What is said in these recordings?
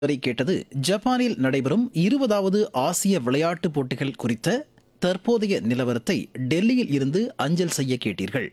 வரை கேட்டது ஜப்பானில் நடைபெறும் 20வது ஆசிய விளையாட்டுப் போட்டிகள் குறித்த தற்போதைய நிலவரத்தை டெல்லியில் இருந்து அஞ்சல் செய்ய கேட்டீர்கள்.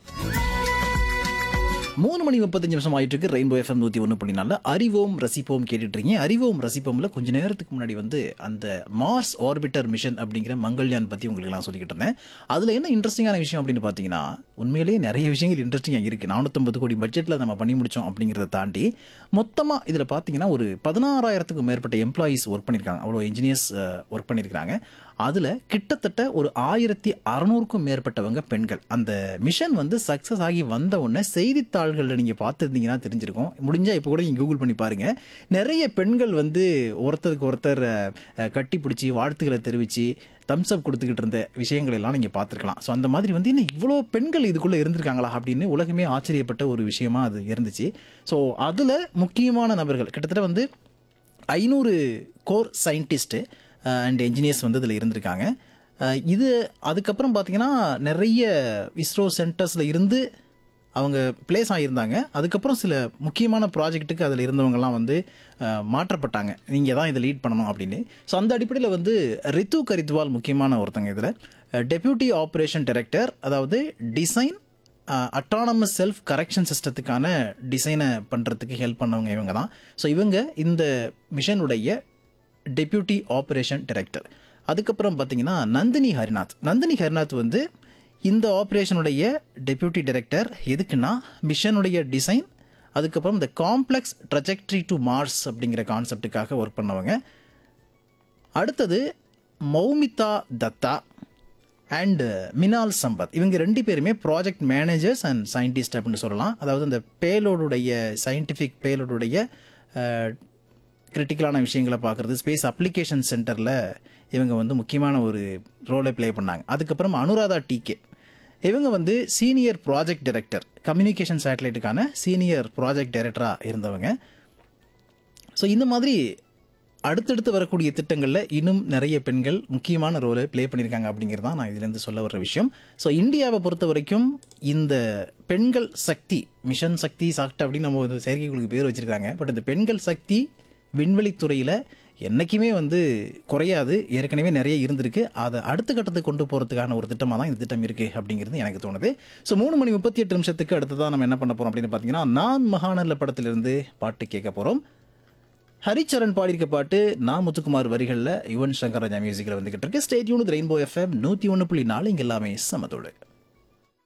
3:35 ஆயிட்டு இருக்கு. ரெயின்போ எஃப்எம் 101.4 அறிவோம் ரசிப்போம் கேட்டுட்டு இருக்கீங்க. அறிவோம் ரசிப்போம்ல கொஞ்ச நேரத்துக்கு முன்னாடி அந்த மார்ஸ் ஆர்பிட்டர் மிஷன் அப்படிங்கிற மங்கள்யான் பத்தி உங்களுக்கு நான் சொல்லிக்கிட்டு இருந்தேன். அதுல என்ன இன்ட்ரெஸ்டிங்கான விஷயம் அப்படின்னு பாத்தீங்கன்னா, உண்மையிலேயே நிறைய விஷயங்கள் இன்ட்ரெஸ்டிங்கா இருக்கு. 450 கோடி பட்ஜெட்ல நம்ம பண்ணி முடிச்சோம் அப்படிங்கிறத தாண்டி மொத்தமா இதுல பாத்தீங்கன்னா ஒரு 16,000க்கும் மேற்பட்ட எம்ப்ளாயீஸ் ஒர்க் பண்ணிருக்காங்க. அவ்வளோ இன்ஜினியர்ஸ் ஒர்க் பண்ணிருக்காங்க. அதுல கிட்டத்தட்ட ஒரு 1600க்கும் மேற்பட்டவங்க பெண்கள். அந்த மிஷன் சக்சஸ் ஆகி வந்த உடனே செய்தித்தாள்களில் நீங்க பார்த்துருந்தீங்கன்னா தெரிஞ்சிருக்கும். முடிஞ்சா இப்போ கூட நீங்க கூகுள் பண்ணி பாருங்க. நிறைய பெண்கள் ஒருத்தருக்கு ஒருத்தர் கட்டி பிடிச்சி வாழ்த்துக்களை தெரிவிச்சு தம்ஸ் அப் கொடுத்துக்கிட்டு இருந்த விஷயங்கள் எல்லாம் நீங்க பார்த்துருக்கலாம். ஸோ அந்த மாதிரி என்ன இவ்வளோ பெண்கள் இதுக்குள்ள இருந்திருக்காங்களா அப்படின்னு உலகமே ஆச்சரியப்பட்ட ஒரு விஷயமா அது இருந்துச்சு. ஸோ அதுல முக்கியமான நபர்கள் கிட்டத்தட்ட 500 கோர் சயின்டிஸ்ட் அண்ட் என்ஜினியர்ஸ் இதில் இருந்திருக்காங்க. இது அதுக்கப்புறம் பார்த்தீங்கன்னா நிறைய இஸ்ரோ சென்டர்ஸில் இருந்து அவங்க பிளேஸ் ஆகியிருந்தாங்க. அதுக்கப்புறம் சில முக்கியமான ப்ராஜெக்ட்டுக்கு அதில் இருந்தவங்கலாம் மாற்றப்பட்டாங்க. நீங்கள் தான் இதை லீட் பண்ணணும் அப்படின்னு. ஸோ அந்த அடிப்படையில் ரித்து கரித்வால் முக்கியமான ஒருத்தங்க. இதில் டெப்யூட்டி ஆப்ரேஷன் டைரக்டர், அதாவது டிசைன் அட்டானமஸ் செல்ஃப் கரெக்ஷன் சிஸ்டத்துக்கான டிசைனை பண்ணுறதுக்கு ஹெல்ப் பண்ணவங்க இவங்க தான். ஸோ இவங்க இந்த மிஷனுடைய டெப்யூட்டி ஆப்ரேஷன் டைரக்டர். அதுக்கப்புறம் பார்த்தீங்கன்னா நந்தினி ஹரிநாத் இந்த ஆப்ரேஷனுடைய டெப்யூட்டி டைரக்டர். எதுக்குன்னா மிஷனுடைய டிசைன், அதுக்கப்புறம் இந்த காம்ப்ளெக்ஸ் ட்ரஜெக்டரி டு மார்ஸ் அப்படிங்கிற கான்செப்டுக்காக ஒர்க் பண்ணவங்க. அடுத்தது மௌமிதா தத்தா அண்ட் மினால் சம்பத். இவங்க 2 பேருமே ப்ராஜெக்ட் மேனேஜர்ஸ் அண்ட் சயின்டிஸ்ட் அப்படின்னு சொல்லலாம். அதாவது இந்த பேலோடுடைய சயின்டிஃபிக் பேலோடுடைய கிரிட்டிக்கலான விஷயங்களை பார்க்குறது, ஸ்பேஸ் அப்ளிகேஷன் சென்டரில் இவங்க முக்கியமான ஒரு ரோலை ப்ளே பண்ணாங்க. அதுக்கப்புறம் அனுராதா டிகே, இவங்க senior project director, communication சேட்டலைட்டுக்கான senior project டைரக்டராக இருந்தவங்க. ஸோ இந்த மாதிரி அடுத்தடுத்து வரக்கூடிய திட்டங்களில் இன்னும் நிறைய பெண்கள் முக்கியமான ரோலை ப்ளே பண்ணியிருக்காங்க அப்படிங்கிறது தான் நான் இதுலேருந்து சொல்ல வர்ற விஷயம். ஸோ இந்தியாவை பொறுத்த வரைக்கும் இந்த பெண்கள் சக்தி, மிஷன் சக்தி சாக்ட் அப்படின்னு நம்ம செயற்கைகளுக்கு பேர் வச்சுருக்காங்க. பட் இந்த பெண்கள் சக்தி விண்வெளித்துறையில் என்றைக்குமே குறையாது. ஏற்கனவே நிறைய இருந்திருக்கு. அதை அடுத்த கட்டத்துக்கு கொண்டு போகிறதுக்கான ஒரு திட்டமாக தான் இந்த திட்டம் இருக்குது அப்படிங்கிறது எனக்கு தோணுது. ஸோ 3:38 அடுத்ததான் நம்ம என்ன பண்ண போகிறோம் அப்படின்னு பார்த்தீங்கன்னா, நான் மகாநல்ல படத்திலிருந்து பாட்டு கேட்க போகிறோம். ஹரிச்சரன் பாடியிருக்க பாட்டு நான் முத்துக்குமார் வரிகளில் யுவன் சங்கர் ராஜா மியூசிக்கில் வந்துகிட்டு இருக்கு. Stay tune with rainbow FM 101.4. இங்கே எல்லாமே சமத்தோடு.